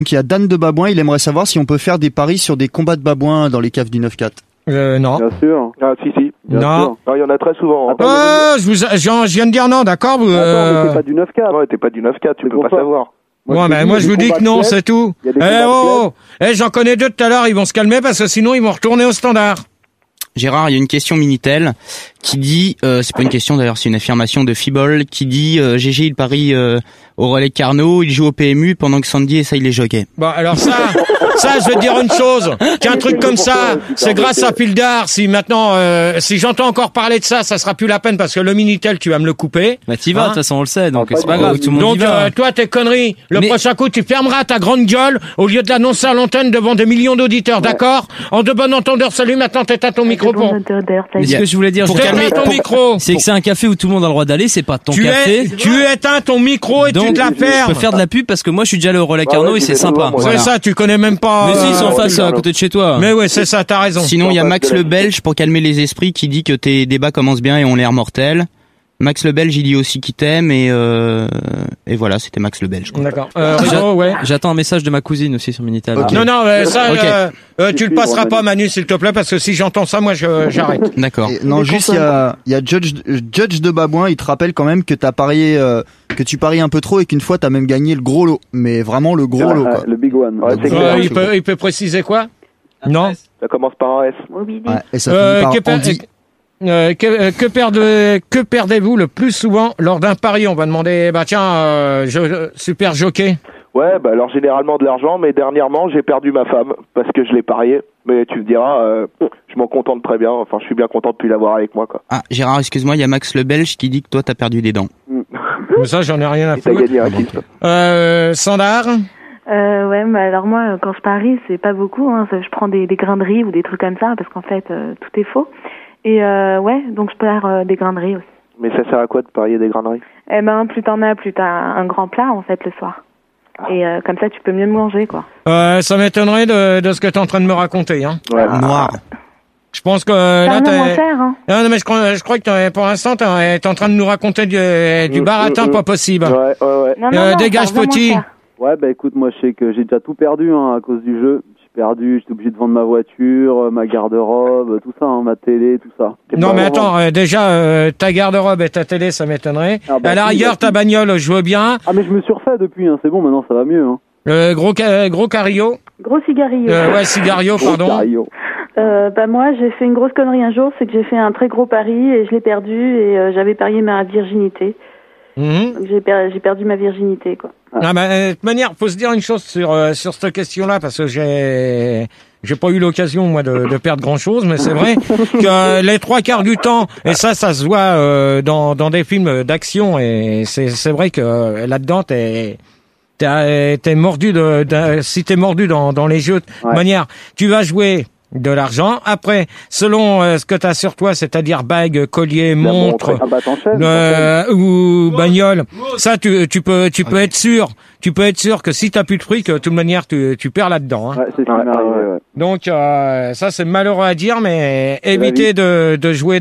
Donc il y a Dan de Babouin, il aimerait savoir si on peut faire des paris sur des combats de babouins dans les caves du 9-4. Non. Bien sûr. Ah, si. Bien Non. sûr. Non, il y en a très souvent. Hein. Je viens de dire non, d'accord Attends, mais t'es pas du 9-4. Ouais, t'es pas du 9-4, tu C'est peux pour pas ça. savoir. Ouais, mais moi je vous dis que non, c'est tout. Il y a des combats de J'en connais deux tout à l'heure, ils vont se calmer parce que sinon ils vont retourner au standard. Gérard, il y a une question Minitel qui dit, c'est pas une question d'ailleurs, c'est une affirmation de Fibol qui dit GG il parie au relais de Carnot, il joue au PMU pendant que Sandy essaye les jockeys. Bon, alors ça, je vais te dire une chose, qu'un truc comme ça, c'est grâce à Pildar. Si maintenant, si j'entends encore parler de ça, ça sera plus la peine parce que le Minitel, tu vas me le couper. Bah t'y vas, de toute façon on le sait, donc c'est pas grave, tout le monde Donc y va. toi, tes conneries, le prochain coup, tu fermeras ta grande gueule au lieu de l'annoncer à l'antenne devant des millions d'auditeurs, d'accord? En de bon entendeur, salut, maintenant t'éteins ton micro pour... Mais ce que je voulais dire, Pour calmer ton micro. c'est que c'est un café où tout le monde a le droit d'aller, c'est pas ton café. Tu éteins ton micro et Donc, tu te la je peux fermes. faire de la pub parce que moi je suis déjà allé au relais Carnot ouais, et c'est j'y vais sympa. souvent, moi. C'est ça, tu connais même pas... Mais si, ils sont en face à côté de chez toi. Mais ouais, c'est ça, t'as raison. Sinon, il y a Max le Belge pour calmer les esprits qui dit que tes débats commencent bien et ont l'air mortels. Max le Belge, il dit aussi qu'il t'aime et voilà, c'était Max le Belge. Quoi. D'accord. Rigaud, ouais. J'attends un message de ma cousine aussi sur Minitel. Ok. Non, ça, Ok. tu le passeras pas, Manu, s'il te plaît, parce que si j'entends ça, moi, j'arrête. D'accord. Non, juste il y a Judge de Babouin, il te rappelle quand même que t'as parié, que tu paries un peu trop et qu'une fois t'as même gagné le gros lot, mais vraiment le gros lot quoi. Le big one. Ouais, c'est clair. Il peut préciser quoi? Non. Ça commence par un S. Ouais, et ça finit par Andy. Que perdez-vous le plus souvent lors d'un pari? On va demander, super jockey. Ouais, bah alors généralement de l'argent, mais dernièrement j'ai perdu ma femme parce que je l'ai parié. Mais tu me diras, je m'en contente très bien. Enfin, je suis bien content de plus l'avoir avec moi, quoi. Ah, Gérard, excuse-moi, il y a Max le Belge qui dit que toi t'as perdu des dents. Mais ça, j'en ai rien à T'as foutre. gagné un kiff. Sandar? Ouais, mais alors moi, quand je parie, c'est pas beaucoup. Hein. Je prends des grains de riz ou des trucs comme ça, parce qu'en fait, tout est faux. Et ouais, donc je perds des grains de riz aussi. Mais ça sert à quoi de parier des graineries? Eh ben, plus t'en as, plus t'as un grand plat, en fait, le soir. Et comme ça, tu peux mieux manger, quoi. Ça m'étonnerait de ce que t'es en train de me raconter, hein. Ouais. Noir. Je pense que C'est là, moins cher, hein. Non, mais je crois que pour l'instant, t'es en train de nous raconter du baratin pas possible. Ouais. Non, Dégage, ça revient moins petit. cher. Ouais, bah écoute, moi je sais que j'ai déjà tout perdu à cause du jeu. J'ai perdu, j'étais obligé de vendre ma voiture, ma garde-robe, tout ça, ma télé, tout ça. Non, mais attends, déjà, ta garde-robe et ta télé, ça m'étonnerait. Ah bah, À la rigueur, ta bagnole, je veux bien. Ah mais je me suis refait depuis, c'est bon, maintenant ça va mieux. Gros cario. Gros cigarillo. Ouais, cigario, pardon. Cario. Bah moi, j'ai fait une grosse connerie un jour, c'est que j'ai fait un très gros pari et je l'ai perdu et j'avais parié ma virginité. Mhm. Donc j'ai perdu ma virginité, quoi. Ah bah, de toute manière, faut se dire une chose sur cette question-là, parce que j'ai pas eu l'occasion, moi, de perdre grand-chose, mais c'est vrai que les trois quarts du temps, et ça se voit dans des films d'action, et c'est vrai que là-dedans, t'es mordu si t'es mordu dans les jeux, de manière, tu vas jouer de l'argent. Après, selon ce que t'as sur toi, c'est-à-dire bague, collier, montre, Ah bah t'enchaînes. ou bagnole, ça tu peux être sûr. Tu peux être sûr que si t'as plus de fric, de toute manière tu perds là-dedans. Hein. Ouais, c'est ce qui m'est arrivé, ouais. Donc ça c'est malheureux à dire, mais évitez de jouer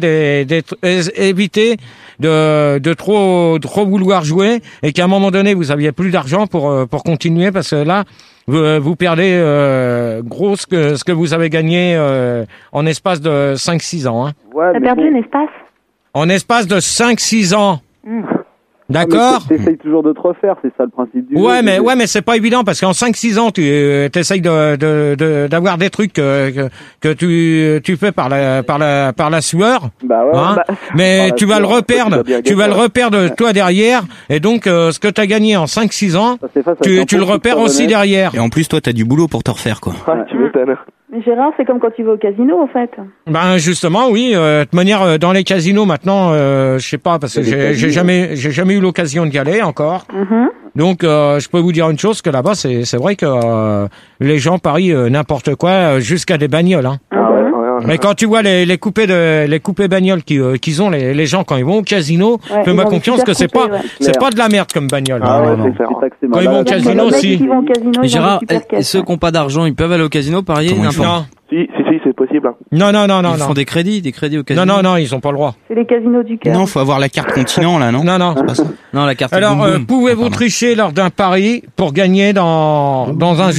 évitez de trop vouloir jouer et qu'à un moment donné vous aviez plus d'argent pour continuer, parce que là vous perdez gros ce que vous avez gagné en espace de 5-6 ans. Hein. Ouais, T'as mais perdu bon. un espace? En espace de 5-6 ans. D'accord? T'essayes toujours de te refaire, c'est ça le principe du jeu. Ouais, mais c'est pas évident parce qu'en 5-6 ans, tu essayes d'avoir des trucs que tu fais par la sueur. Bah ouais. Hein, mais tu vas le reperdre toi derrière, et donc ce que tu as gagné en 5-6 ans, tu le repères aussi derrière. Et en plus, toi, t'as du boulot pour te refaire, quoi. Ouais, tu m'étonnes. Mais Gérard, c'est comme quand tu vas au casino, en fait. Ben justement, oui. De toute manière, dans les casinos maintenant, je sais pas, parce que j'ai jamais eu l'occasion d'y aller encore. Donc, je peux vous dire une chose, que là-bas, c'est vrai que les gens parient n'importe quoi, jusqu'à des bagnoles. Hein. Mais quand tu vois les coupés bagnoles qu'ils ont les gens quand ils vont au casino, fais-moi confiance que c'est pas de la merde comme bagnole. Non. Quand ils vont au casino aussi. Et Gérard, et ceux qui n'ont pas d'argent, ils peuvent aller au casino parier n'importe. Non. Si, c'est possible. Hein. Non. Ils font des crédits au casino. Non, ils ont pas le droit. C'est les casinos du cœur. Non, faut avoir la carte continent là, non? Non. C'est pas ça. Non, la carte. Alors, boum, boum. pouvez-vous tricher lors d'un pari pour gagner dans un jeu?